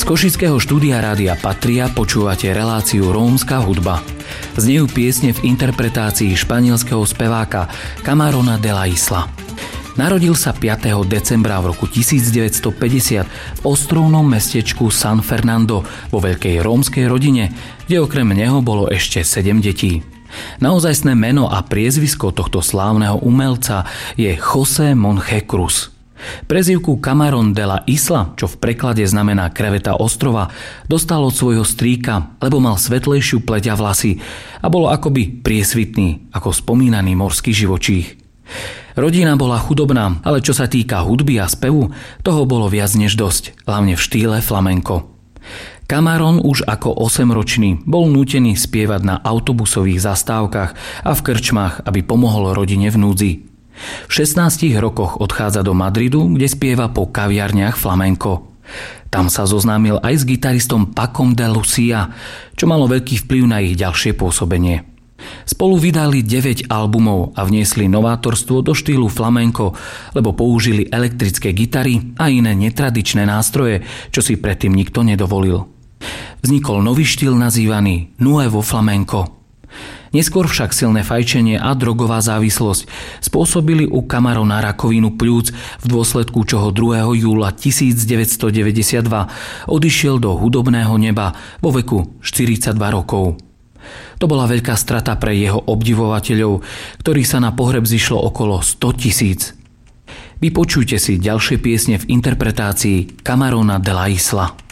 Košického štúdia Rádia Patria počúvate reláciu Rómska hudba. Znejú piesne v interpretácii španielského speváka Camarona de la Isla. Narodil sa 5. decembra v roku 1950 v ostrovnom mestečku San Fernando vo veľkej rómskej rodine, kde okrem neho bolo ešte 7 detí. Naozajstné meno a priezvisko tohto slávneho umelca je José Monje Cruz. Prezývku Camarón de la Isla, čo v preklade znamená kreveta ostrova, dostal od svojho strýka, lebo mal svetlejšiu pleť a vlasy a bol akoby priesvitný, ako spomínaný morský živočích. Rodina bola chudobná, ale čo sa týka hudby a spevu, toho bolo viac než dosť, hlavne v štýle flamenko. Camarón už ako 8-ročný bol nútený spievať na autobusových zastávkach a v krčmách, aby pomohol rodine v núdzi. V 16 rokoch odchádza do Madridu, kde spieva po kaviarniach flamenko. Tam sa zoznámil aj s gitaristom Pacom de Lucia, čo malo veľký vplyv na ich ďalšie pôsobenie. Spolu vydali 9 albumov a vniesli novátorstvo do štýlu flamenko, lebo použili elektrické gitary a iné netradičné nástroje, čo si predtým nikto nedovolil. Vznikol nový štýl nazývaný Nuevo flamenco. Neskôr však silné fajčenie a drogová závislosť spôsobili u Camarona rakovinu pľúc, v dôsledku čoho 2. júla 1992 odišiel do hudobného neba vo veku 42 rokov. To bola veľká strata pre jeho obdivovateľov, ktorých sa na pohreb zišlo okolo 100 000. Vypočujte si ďalšie piesne v interpretácii Camarona de la Isla.